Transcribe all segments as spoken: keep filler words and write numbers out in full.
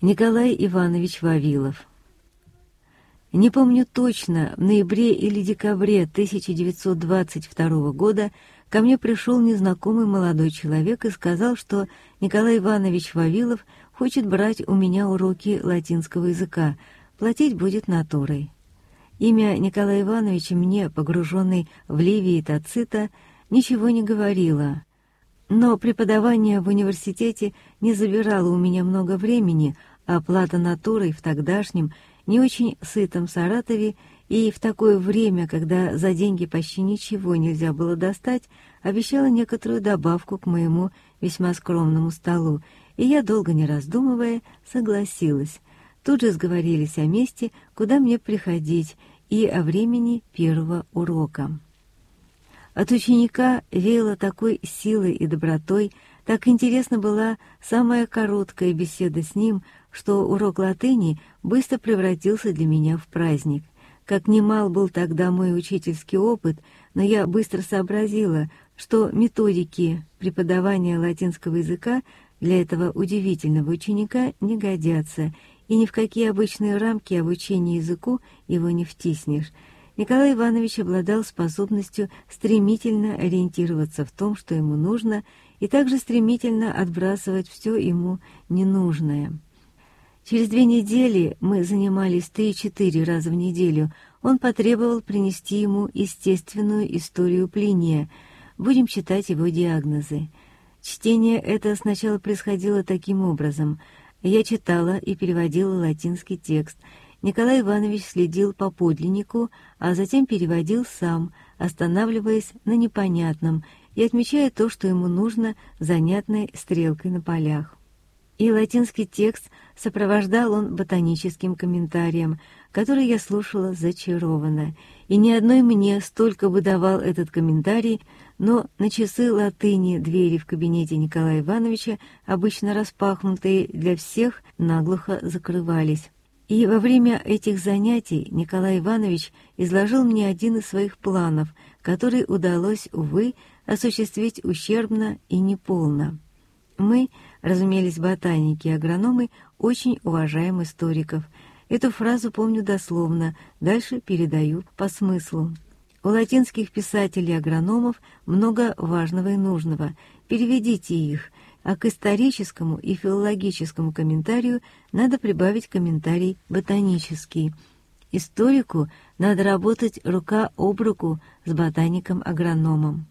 Николай Иванович Вавилов. Не помню точно, в ноябре или декабре тысяча девятьсот двадцать второго года ко мне пришел незнакомый молодой человек и сказал, что Николай Иванович Вавилов хочет брать у меня уроки латинского языка, платить будет натурой. Имя Николая Ивановича мне, погруженный в Ливий и Тацита, ничего не говорило, но преподавание в университете не забирало у меня много времени, а плата натурой в тогдашнем, не очень сытом Саратове и в такое время, когда за деньги почти ничего нельзя было достать, обещала некоторую добавку к моему весьма скромному столу, и я, долго не раздумывая, согласилась. Тут же сговорились о месте, куда мне приходить, и о времени первого урока. От ученика веяло такой силой и добротой, так интересна была самая короткая беседа с ним, что урок латыни быстро превратился для меня в праздник. Как немал был тогда мой учительский опыт, но я быстро сообразила, что методики преподавания латинского языка для этого удивительного ученика не годятся, и ни в какие обычные рамки обучения языку его не втиснешь. Николай Иванович обладал способностью стремительно ориентироваться в том, что ему нужно, и также стремительно отбрасывать все ему ненужное. Через две недели, мы занимались три-четыре раза в неделю, он потребовал принести ему естественную историю Плиния. Будем читать его диагнозы. Чтение это сначала происходило таким образом. Я читала и переводила латинский текст. Николай Иванович следил по подлиннику, а затем переводил сам, останавливаясь на непонятном и отмечая то, что ему нужно, занятной стрелкой на полях. И латинский текст сопровождал он ботаническим комментарием, который я слушала зачарованно. И ни одной мне столько выдавал этот комментарий, но на часы латыни двери в кабинете Николая Ивановича, обычно распахнутые для всех, наглухо закрывались. И во время этих занятий Николай Иванович изложил мне один из своих планов, который удалось, увы, осуществить ущербно и неполно. Мы, разумелись ботаники и агрономы, очень уважаем историков. Эту фразу помню дословно, дальше передаю по смыслу. У латинских писателей-агрономов много важного и нужного. Переведите их, а к историческому и филологическому комментарию надо прибавить комментарий ботанический. Историку надо работать рука об руку с ботаником-агрономом.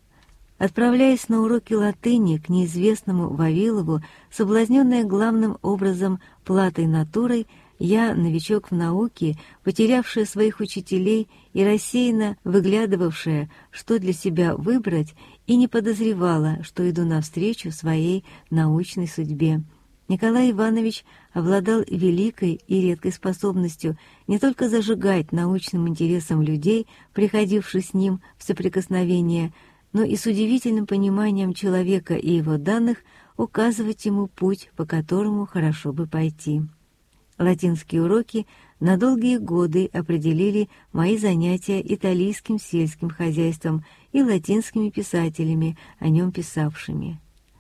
Отправляясь на уроки латыни к неизвестному Вавилову, соблазненная главным образом платой натурой, я, новичок в науке, потерявшая своих учителей и рассеянно выглядывавшая, что для себя выбрать, и не подозревала, что иду навстречу своей научной судьбе. Николай Иванович обладал великой и редкой способностью не только зажигать научным интересом людей, приходивших с ним в соприкосновение, но и с удивительным пониманием человека и его данных указывать ему путь, по которому хорошо бы пойти. Латинские уроки на долгие годы определили мои занятия итальянским сельским хозяйством и латинскими писателями, о нем писавшими.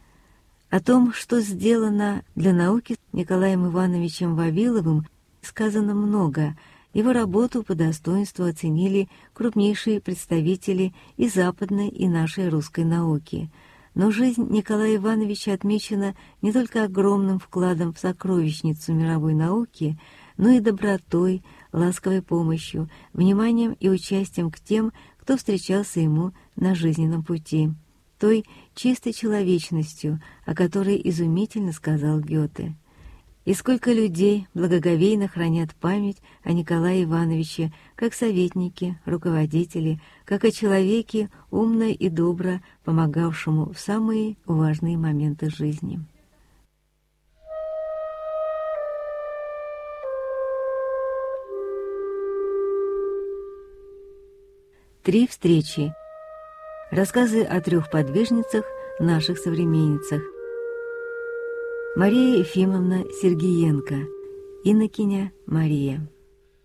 О том, что сделано для науки Николаем Ивановичем Вавиловым, сказано много. Его работу по достоинству оценили крупнейшие представители и западной, и нашей русской науки. Но жизнь Николая Ивановича отмечена не только огромным вкладом в сокровищницу мировой науки, но и добротой, ласковой помощью, вниманием и участием к тем, кто встречался ему на жизненном пути, той чистой человечностью, о которой изумительно сказал Гёте. И сколько людей благоговейно хранят память о Николае Ивановиче, как советники, руководители, как о человеке умно и добро, помогавшему в самые важные моменты жизни. Три встречи. Рассказы о трех подвижницах, наших современницах. Мария Ефимовна Сергиенко, инокиня Мария.